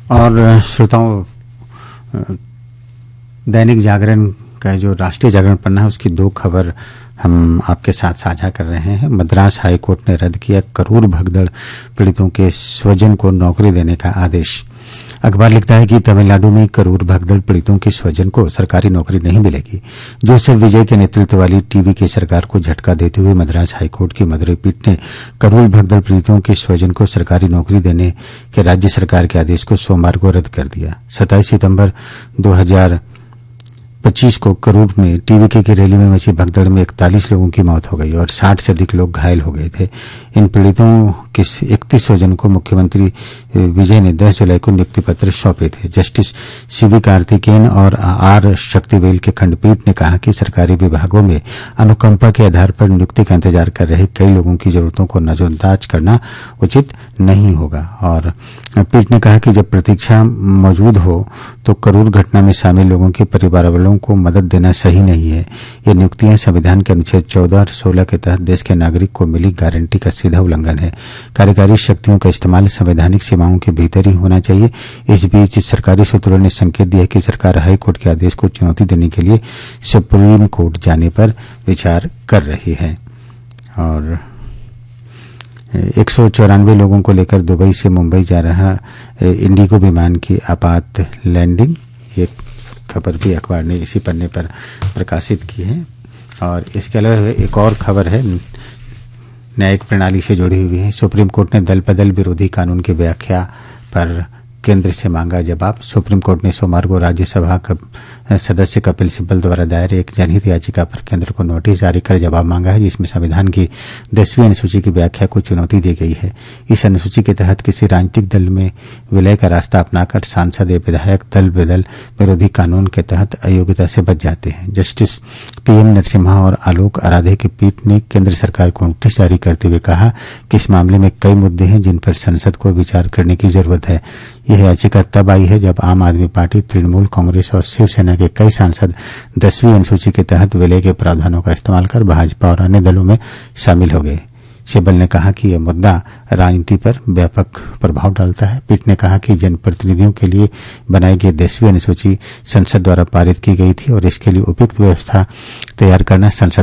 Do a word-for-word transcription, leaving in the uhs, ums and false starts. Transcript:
और श्रोताओं, दैनिक जागरण का जो राष्ट्रीय जागरण पन्ना है उसकी दो खबर हम आपके साथ साझा कर रहे हैं। मद्रास हाई कोर्ट ने रद्द किया करूर भगदड़ पीड़ितों के स्वजन को नौकरी देने का आदेश। अखबार लिखता है कि तमिलनाडु में करूर भगदड़ पीड़ितों के स्वजन को सरकारी नौकरी नहीं मिलेगी। जोसेफ विजय के नेतृत्व वाली टीवी की सरकार को झटका देते हुए मद्रास हाईकोर्ट की मदुरई पीठ ने करूर भगदड़ पीड़ितों के स्वजन को सरकारी नौकरी देने के राज्य सरकार के आदेश को सोमवार को रद्द कर दिया। सत्ताईस सितंबर दो हजार पच्चीस को करूर में टीवीके की रैली में मची भगदड़ में इकतालीस लोगों की मौत हो गई और साठ से अधिक लोग घायल हो गए थे। इन पीड़ितों के इकतीस स्वजन को मुख्यमंत्री विजय ने दस जुलाई को नियुक्ति पत्र सौंपे थे। जस्टिस सीवी कार्तिकेयन और आर शक्तिवेल के खंडपीठ ने कहा कि सरकारी विभागों में अनुकंपा के आधार पर नियुक्ति का इंतजार कर रहे कई लोगों की जरूरतों को नजरअंदाज करना उचित नहीं होगा। और पीठ ने कहा कि जब प्रतीक्षा मौजूद हो तो करूर घटना में शामिल लोगों के परिवार वालों को मदद देना सही नहीं है। ये नियुक्तियां संविधान के अनुच्छेद चौदह और सोलह के तहत देश के नागरिक को मिली गारंटी का सीधा उल्लंघन है। कार्यकारी शक्तियों का इस्तेमाल संवैधानिक सीमाओं के भीतर ही होना चाहिए। इस बीच सरकारी सूत्रों ने संकेत दिया कि सरकार हाई कोर्ट के आदेश को चुनौती देने के लिए सुप्रीम कोर्ट जाने पर विचार कर रही है। और एक सौ चौरानवे लोगों को लेकर दुबई से मुंबई जा रहा इंडिगो विमान की आपात लैंडिंग, ये खबर भी अखबार ने इसी पन्ने पर प्रकाशित की है। और इसके अलावा एक और खबर है, न्यायिक प्रणाली से जुड़ी हुई है। सुप्रीम कोर्ट ने दल बदल विरोधी कानून की व्याख्या पर केंद्र से मांगा जवाब। सुप्रीम कोर्ट ने सोमवार को राज्यसभा सदस्य कपिल सिब्बल द्वारा दायर एक जनहित याचिका पर केंद्र को नोटिस जारी कर जवाब मांगा है, जिसमें संविधान की दसवीं अनुसूची की व्याख्या को चुनौती दी गई है। इस अनुसूची के तहत किसी राजनीतिक दल में विलय का रास्ता अपनाकर सांसद या विधायक दल बदल विरोधी कानून के तहत अयोग्यता से बच जाते हैं। जस्टिस पीएम नरसिम्हा और आलोक आराधे की पीठ ने केंद्र सरकार को नोटिस जारी करते हुए कहा कि इस मामले में कई मुद्दे हैं जिन पर संसद को विचार करने की जरूरत है। यह याचिका तब आई है जब आम आदमी पार्टी, तृणमूल कांग्रेस और शिवसेना के कई सांसद दसवीं अनुसूची के तहत विलय के प्रावधानों का इस्तेमाल कर भाजपा और अन्य दलों में शामिल हो गए। सिब्बल ने कहा कि यह मुद्दा राजनीति पर व्यापक प्रभाव डालता है। पीठ ने कहा कि जनप्रतिनिधियों के लिए बनाई गई दसवीं अनुसूची संसद द्वारा पारित की गई थी और इसके लिए उपयुक्त व्यवस्था तैयार करना संसद